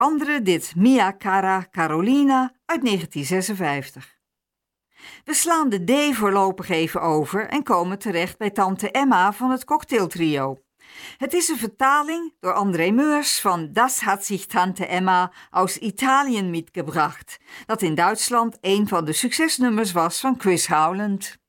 andere dit Mia Cara Carolina uit 1956. We slaan de D voorlopig even over en komen terecht bij Tante Emma van het cocktailtrio. Het is een vertaling door André Meurs van Das hat sich Tante Emma aus Italien mitgebracht, dat in Duitsland een van de succesnummers was van Chris Howland.